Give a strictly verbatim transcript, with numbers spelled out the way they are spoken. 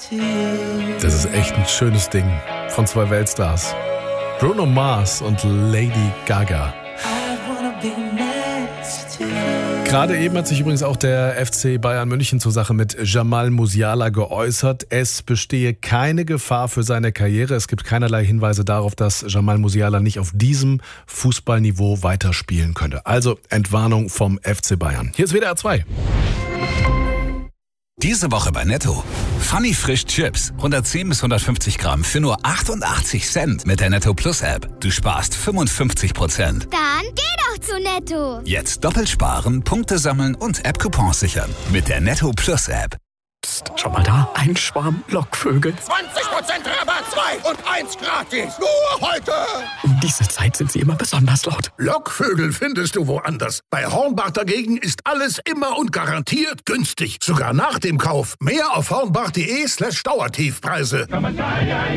Das ist echt ein schönes Ding von zwei Weltstars. Bruno Mars und Lady Gaga. Gerade eben hat sich übrigens auch der F C Bayern München zur Sache mit Jamal Musiala geäußert. Es bestehe keine Gefahr für seine Karriere. Es gibt keinerlei Hinweise darauf, dass Jamal Musiala nicht auf diesem Fußballniveau weiterspielen könnte. Also Entwarnung vom F C Bayern. Hier ist W D R zwei. Diese Woche bei Netto. Funny Frisch Chips. hundertzehn bis hundertfünfzig Gramm für nur achtundachtzig Cent mit der Netto Plus App. Du sparst fünfundfünfzig Prozent. Dann geh doch zu Netto. Jetzt doppelt sparen, Punkte sammeln und App-Coupons sichern. Mit der Netto Plus App. Psst, schau mal da. Ein Schwarm Lockvögel. zwanzig Prozent Rabatt, zwei und eins gratis. Nur heute. Um diese Zeit sind sie immer besonders laut. Lockvögel findest du woanders. Bei Hornbach dagegen ist alles immer und garantiert günstig. Sogar nach dem Kauf. Mehr auf hornbach.de slash Dauertiefpreise.